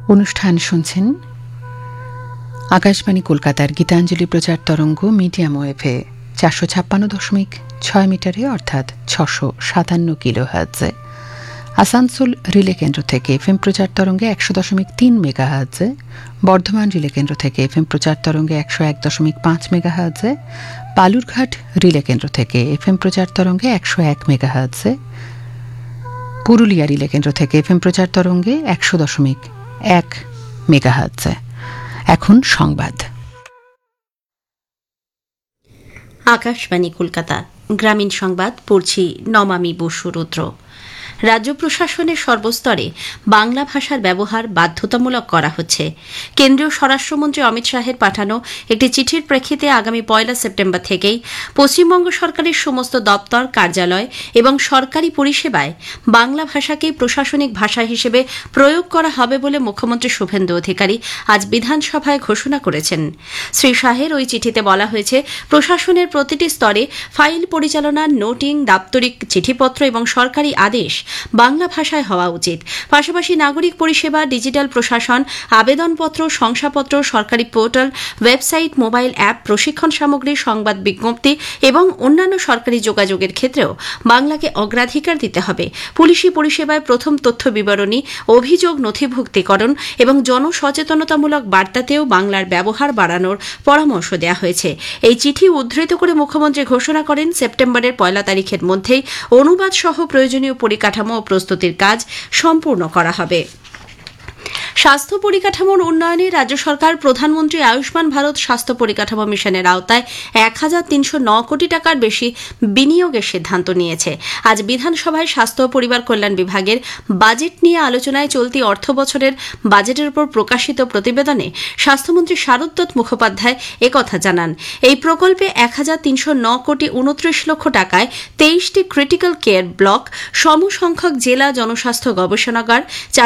অনুষ্ঠান শুনছেন আকাশবাণী কলকাতার গীতাঞ্জলি প্রচার তরঙ্গ মিডিয়াম ওয়েভে 456.6 মিটারে অর্থাৎ 657 কিলোহার্টজে, আসানসোল রিলে কেন্দ্র থেকে এফএম প্রচার তরঙ্গে 100.3 মেগাহার্টজে, বর্ধমান রিলে কেন্দ্র থেকে এফএম প্রচার তরঙ্গে 101.5 মেগাহার্টজে, বালুরঘাট রিলে কেন্দ্র থেকে এফএম প্রচার তরঙ্গে 101 মেগাহার্টজে, পুরুলিয়া রিলে কেন্দ্র থেকে এফএম প্রচার তরঙ্গে 100.1 মেগাহার্টজে। এখন সংবাদ। আকাশবাণী কলকাতা গ্রামীণ সংবাদ পড়ছি নমামি বসু রুদ্র। রাজ্য প্রশাসনের সর্বস্তরে বাংলা ভাষার ব্যবহার বাধ্যতামূলক করা হচ্ছে। কেন্দ্রীয় স্বরাষ্ট্রমন্ত্রী অমিত শাহের পাঠানো একটি চিঠির প্রেক্ষিতে আগামী 1 সেপ্টেম্বর থেকেই পশ্চিমবঙ্গ সরকারের সমস্ত দপ্তর, কার্যালয় এবং সরকারি পরিষেবায় বাংলা ভাষাকেই প্রশাসনিক ভাষা হিসেবে প্রয়োগ করা হবে বলে মুখ্যমন্ত্রী শুভেন্দু অধিকারী আজ বিধানসভায় ঘোষণা করেছেন। শ্রী শাহের ওই চিঠিতে বলা হয়েছে, প্রশাসনের প্রতিটি স্তরে ফাইল পরিচালনা, নোটিং, দাপ্তরিক চিঠিপত্র এবং সরকারি আদেশ বাংলা ভাষায় হওয়া উচিত। পাশাপাশি নাগরিক পরিষেবা, ডিজিটাল প্রশাসন, আবেদনপত্র, শংসাপত্র, সরকারি পোর্টাল, ওয়েবসাইট, মোবাইল অ্যাপ, প্রশিক্ষণ সামগ্রী, সংবাদ বিজ্ঞপ্তি এবং অন্যান্য সরকারি যোগাযোগের ক্ষেত্রেও বাংলাকে অগ্রাধিকার দিতে হবে। পুলিশি পরিষেবায় প্রথম তথ্য বিবরণী, অভিযোগ নথিভুক্তিকরণ এবং জনসচেতনতামূলক বার্তাতেও বাংলার ব্যবহার বাড়ানোর পরামর্শ দেওয়া হয়েছে। এই চিঠি উদ্ধৃত করে মুখ্যমন্ত্রী ঘোষণা করেন, সেপ্টেম্বরের 1 তারিখের মধ্যেই অনুবাদ সহ প্রয়োজনীয় পরিকাঠামো ও প্রস্তুতির কাজ সম্পূর্ণ করা হবে। স্বাস্থ্য পরিকাঠামোর উন্নয়নে রাজ্য সরকার প্রধানমন্ত্রী আয়ুষ্মান ভারত স্বাস্থ্য পরিকাঠামো মিশনের আওতায় 1,309 কোটি টাকার বেশি বিনিয়োগের সিদ্ধান্ত নিয়েছে। আজ বিধানসভায় স্বাস্থ্য ও পরিবার কল্যাণ বিভাগের বাজেট নিয়ে আলোচনায় চলতি অর্থ বছরের বাজেটের উপর প্রকাশিত প্রতিবেদনে স্বাস্থ্যমন্ত্রী শারদত্ত মুখোপাধ্যায় একথা জানান। এই প্রকল্পে 1,309 কোটি 29 লক্ষ টাকায় 23টি ক্রিটিক্যাল কেয়ার ব্লক, সমসংখ্যক জেলা জনস্বাস্থ্য গবেষণাগার,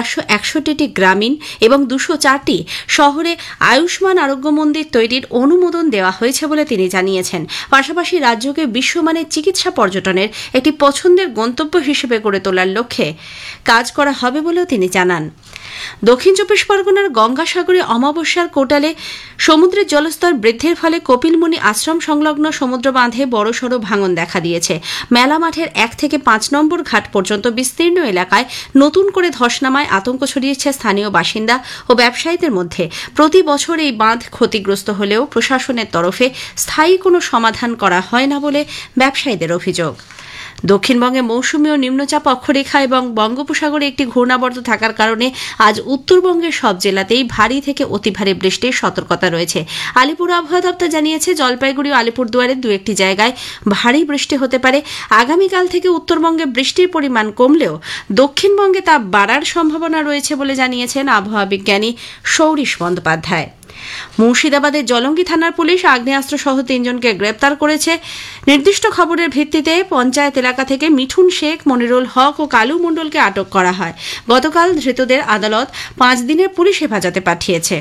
461টি গ্রামীণ এবং 204টি শহরে আয়ুষ্মান আরোগ্য মন্দির তৈরির অনুমোদন দেওয়া হয়েছে বলে তিনি জানিয়েছেন। পাশাপাশি রাজ্যকে বিশ্বমানের চিকিৎসা পর্যটনের একটি পছন্দের গন্তব্য হিসেবে গড়ে তোলার লক্ষ্যে কাজ করা হবে বলেও তিনি জানান। দক্ষিণ চব্বিশ পরগনার গঙ্গাসাগরে অমাবস্যার কোটালে সমুদ্রের জলস্তর বৃদ্ধির ফলে কপিলমুনি আশ্রম সংলগ্ন সমুদ্র বাঁধে বড়সড় ভাঙন দেখা দিয়েছে। মেলা মাঠের 1 থেকে 5 নম্বর ঘাট পর্যন্ত বিস্তীর্ণ এলাকায় নতুন করে ধস নামায় আতঙ্ক ছড়িয়েছে স্থানীয় বাসিন্দা ও ব্যবসায়ীদের মধ্যে। প্রতি বছর এই বাঁধ ক্ষতিগ্রস্ত হলেও প্রশাসনের তরফে স্থায়ী কোনো সমাধান করা হয় না বলে ব্যবসায়ীদের অভিযোগ। দক্ষিণবঙ্গে মৌসুমী ও নিম্নচাপ অক্ষরেখা এবং বঙ্গোপসাগরে একটি ঘূর্ণাবর্ত থাকার কারণে আজ উত্তরবঙ্গের সব জেলাতেই ভারী থেকে অতি ভারী বৃষ্টির সতর্কতা রয়েছে। আলিপুর আবহাওয়া দপ্তর জানিয়েছে, জলপাইগুড়ি ও আলিপুরদুয়ারের 2-1টি জায়গায় ভারী বৃষ্টি হতে পারে। আগামীকাল থেকে উত্তরবঙ্গে বৃষ্টির পরিমাণ কমলেও দক্ষিণবঙ্গে তা বাড়ার সম্ভাবনা রয়েছে বলে জানিয়েছেন আবহাওয়া বিজ্ঞানী সৌরিশ বন্দ্যোপাধ্যায়। মুর্শিদাবাদের জলঙ্গি থানার পুলিশ আগ্নেয়াস্ত্র সহ 3 জনকে গ্রেপ্তার করেছে। নির্দিষ্ট খবরের ভিত্তিতে পঞ্চায়েত এলাকা থেকে মিঠুন শেখ, মনিরুল হক ও কালু মণ্ডলকে আটক করা হয়। গতকাল ধৃতদের আদালত 5 দিনের পুলিশ হেফাজতে পাঠিয়েছে।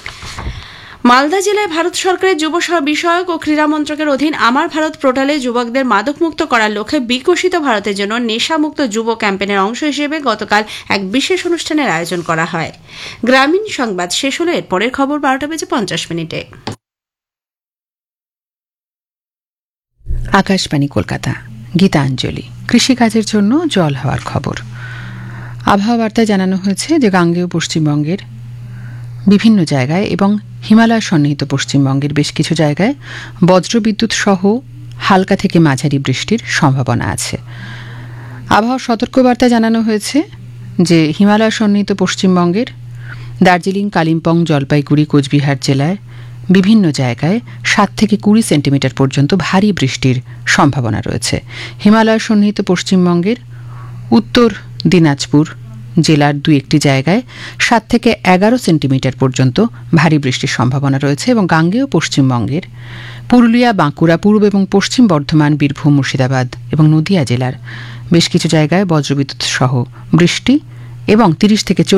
মালদা জেলায় ভারত সরকারের যুব বিষয়ক ও ক্রীড়া মন্ত্রকের অধীন আমার ভারত পোর্টালে যুবকদের মাদকমুক্ত করার লক্ষ্যে বিকশিত ভারতের জন্য নেশামুক্ত যুব ক্যাম্পেনের অংশ হিসেবে গতকাল এক বিশেষ অনুষ্ঠানের আয়োজন করা হয়। গ্রামীণ সংবাদ শেষ হলো। এর পরের খবর 12:50 আকাশবাণী কলকাতা গীতাঞ্জলি। কৃষিকাজের জন্য জল হওয়ার খবর। আবহাওয়া বার্তায় জানানো হয়েছে যে গাঙ্গেয় পশ্চিমবঙ্গের বিভিন্ন জায়গায় এবং হিমালয় সন্নিহিত পশ্চিমবঙ্গের বেশ কিছু জায়গায় বজ্রবিদ্যুৎ সহ হালকা থেকে মাঝারি বৃষ্টির সম্ভাবনা আছে। আবহাওয়া সতর্কবার্তায় জানানো হয়েছে যে হিমালয় সন্নিহিত পশ্চিমবঙ্গের দার্জিলিং, কালিম্পং, জলপাইগুড়ি, কোচবিহার জেলায় বিভিন্ন জায়গায় 7 থেকে 20 সেন্টিমিটার পর্যন্ত ভারী বৃষ্টির সম্ভাবনা রয়েছে। হিমালয় সন্নিহিত পশ্চিমবঙ্গের উত্তর দিনাজপুর জেলার 2-1টি জায়গায় 7 থেকে 11 সেন্টিমিটার পর্যন্ত ভারী বৃষ্টির সম্ভাবনা রয়েছে এবং গাঙ্গেয় পশ্চিমবঙ্গের পুরুলিয়া, বাঁকুড়া, পূর্ব এবং পশ্চিম বর্ধমান, বীরভূম, মুর্শিদাবাদ এবং নদিয়া জেলার বেশ কিছু জায়গায় বজ্রবিদ্যুৎ সহ বৃষ্টি এবং 30 থেকে